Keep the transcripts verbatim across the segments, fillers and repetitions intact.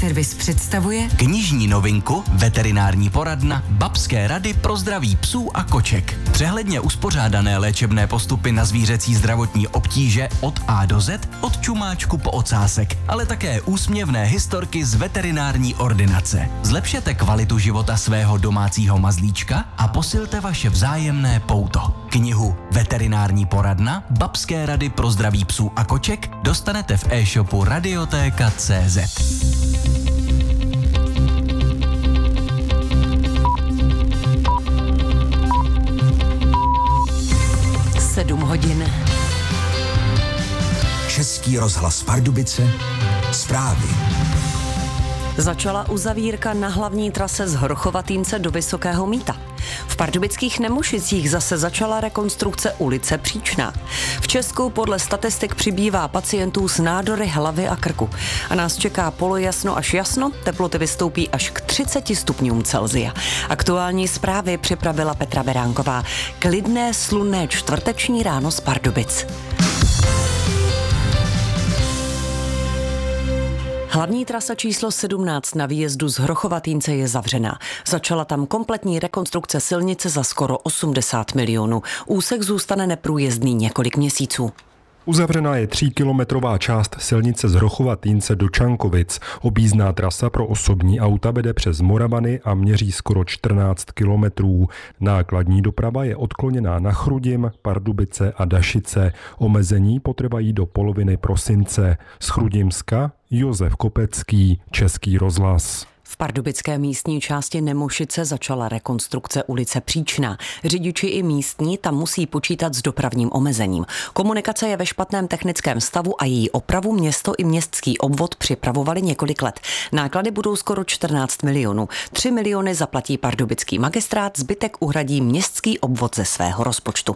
Servis představuje knižní novinku Veterinární poradna Babské rady pro zdraví psů a koček. Přehledně uspořádané léčebné postupy na zvířecí zdravotní obtíže od A do Z, od čumáčku po ocásek, ale také úsměvné historky z veterinární ordinace. Zlepšete kvalitu života svého domácího mazlíčka a posilte vaše vzájemné pouto. Knihu Veterinární poradna Babské rady pro zdraví psů a koček dostanete v e-shopu Radiotéka tečka cé zet. sedm hodin. Český rozhlas Pardubice, zprávy. Začala uzavírka na hlavní trase z Hrochovatýnce do Vysokého Mýta. V pardubických Nemošicích zase začala rekonstrukce ulice Příčná. V Česku podle statistik přibývá pacientů s nádory hlavy a krku. A nás čeká polojasno až jasno, teploty vystoupí až k třiceti stupňům Celsia. Aktuální zprávy připravila Petra Beránková. Klidné slunné čtvrteční ráno z Pardubic. Hlavní trasa číslo sedmnáct na výjezdu z Hrochovatýnce je zavřená. Začala tam kompletní rekonstrukce silnice za skoro osmdesát milionů. Úsek zůstane neprůjezdný několik měsíců. Uzavřená je tříkilometrová část silnice z Hrochovatýnce do Čankovic. Objízdná trasa pro osobní auta vede přes Moravany a měří skoro čtrnáct kilometrů. Nákladní doprava je odkloněná na Chrudim, Pardubice a Dašice. Omezení potrvají do poloviny prosince. Z Chrudimska Josef Kopecký, Český rozhlas. V pardubické místní části Nemošice začala rekonstrukce ulice Příčná. Řidiči i místní tam musí počítat s dopravním omezením. Komunikace je ve špatném technickém stavu a její opravu město i městský obvod připravovali několik let. Náklady budou skoro čtrnáct milionů. tři miliony zaplatí pardubický magistrát, zbytek uhradí městský obvod ze svého rozpočtu.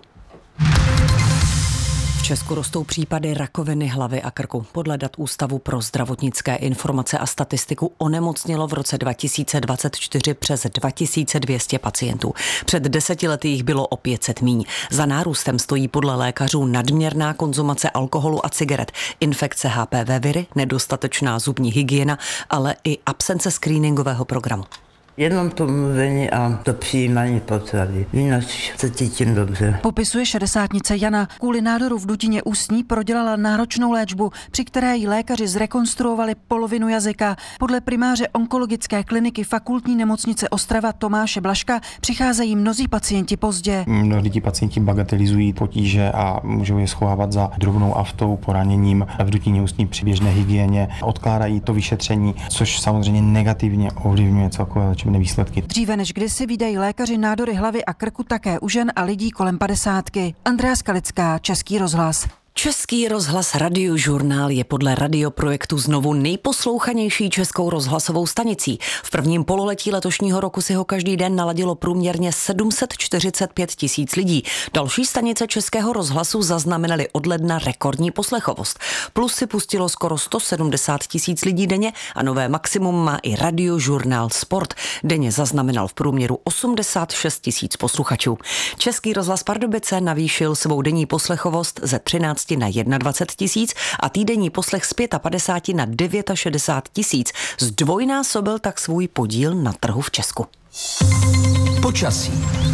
V Česku rostou případy rakoviny hlavy a krku. Podle dat Ústavu pro zdravotnické informace a statistiku onemocnělo v roce dva tisíce dvacet čtyři přes dva tisíce dvě stě pacientů. Před deseti lety jich bylo o pět set míň. Za nárůstem stojí podle lékařů nadměrná konzumace alkoholu a cigaret, infekce H P V viry, nedostatečná zubní hygiena, ale i absence screeningového programu. Jenom to mluvení a to přijímání potravy. Jinak se cítím dobře. Popisuje šedesátnice Jana. Kvůli nádoru v dutině ústní prodělala náročnou léčbu, při které jí lékaři zrekonstruovali polovinu jazyka. Podle primáře onkologické kliniky Fakultní nemocnice Ostrava Tomáše Blažka přicházejí mnozí pacienti pozdě. Mnohdy ti pacienti bagatelizují potíže a můžou je schovávat za drobnou aftou, poraněním v dutině ústní při běžné hygieně. Odkládají to vyšetření, což samozřejmě negativně ovlivňuje celkové léčebné výsledky. Dříve než kdysi vídají lékaři nádory hlavy a krku také u žen a lidí kolem padesátky. Andrea Skalická, Český rozhlas. Český rozhlas Radiožurnál je podle radioprojektu znovu nejposlouchanější českou rozhlasovou stanicí. V prvním pololetí letošního roku si ho každý den naladilo průměrně sedm set čtyřicet pět tisíc lidí. Další stanice Českého rozhlasu zaznamenaly od ledna rekordní poslechovost. Plus si pustilo skoro sto sedmdesát tisíc lidí denně a nové maximum má i Radiožurnál Sport. Denně zaznamenal v průměru osmdesát šest tisíc posluchačů. Český rozhlas Pardubice navýšil svou denní poslechovost ze třináct na dvacet jedna tisíc a týdenní poslech z padesát pět na šedesát devět tisíc. Zdvojnásobil tak svůj podíl na trhu v Česku. Počasí.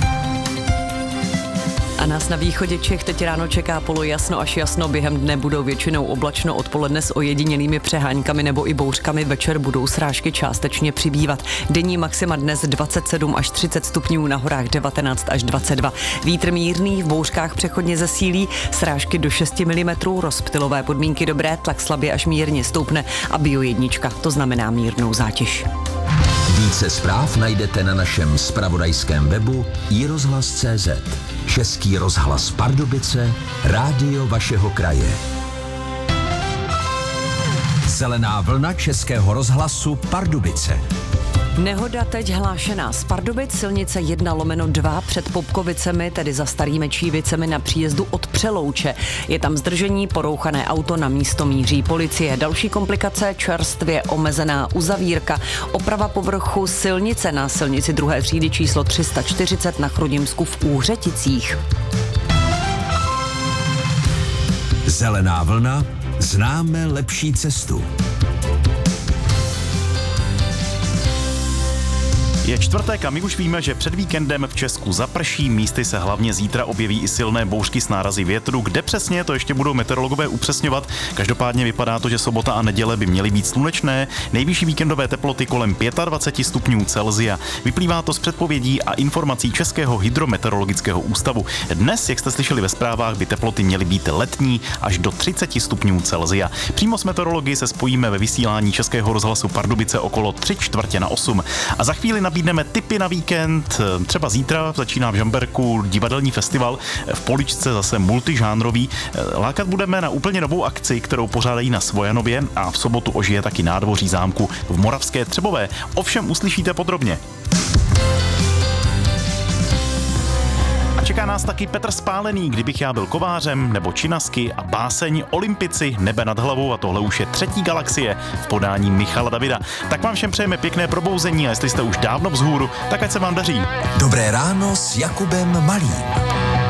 A nás na východě Čech teď ráno čeká polojasno až jasno, během dne budou většinou oblačno, odpoledne s ojedinělými přeháňkami nebo i bouřkami, večer budou srážky částečně přibývat. Denní maxima dnes dvacet sedm až třicet stupňů, na horách devatenáct až dvacet dva. Vítr mírný, v bouřkách přechodně zesílí, srážky do šest milimetrů, rozptylové podmínky dobré, tlak slabě až mírně stoupne a bio jednička, to znamená mírnou zátěž. Více zpráv najdete na našem zpravodajském webu i rozhlas tečka cé zet. Český rozhlas Pardubice, rádio vašeho kraje. Zelená vlna Českého rozhlasu Pardubice. Nehoda teď hlášená z Pardubic, silnice jedna lomeno dva před Popkovicemi, tedy za Starými Čívicemi na příjezdu od Přelouče. Je tam zdržení, porouchané auto, na místo míří policie. Další komplikace, čerstvě omezená uzavírka, oprava povrchu silnice na silnici druhé třídy číslo tři sta čtyřicet na Chrudimsku v Úřeticích. Zelená vlna, známe lepší cestu. Je čtvrtek a my už víme, že před víkendem v Česku zaprší, místy se hlavně zítra objeví i silné bouřky s nárazy větru. Kde přesně, to ještě budou meteorologové upřesňovat. Každopádně vypadá to, že sobota a neděle by měly být slunečné. Nejvyšší víkendové teploty kolem dvacet pět stupňů Celsia. Vyplývá to z předpovědí a informací Českého hydrometeorologického ústavu. Dnes, jak jste slyšeli ve zprávách, by teploty měly být letní až do třicet stupňů Celsia. Přímo s meteorology se spojíme ve vysílání Českého rozhlasu Pardubice okolo tři čtvrtě na osm. A za chvíli nabídneme tipy na víkend. Třeba zítra začíná v Žamberku divadelní festival, v Poličce zase multižánrový. Lákat budeme na úplně novou akci, kterou pořádají na Svojanově, a v sobotu ožije taky nádvoří zámku v Moravské Třebové. Ovšem uslyšíte podrobně. Čeká nás taky Petr Spálený, Kdybych já byl kovářem, nebo Činasky a báseň Olympici, Nebe nad hlavou, a tohle už je Třetí galaxie v podání Michala Davida. Tak vám všem přejeme pěkné probouzení a jestli jste už dávno vzhůru, tak ať se vám daří. Dobré ráno s Jakubem Malým.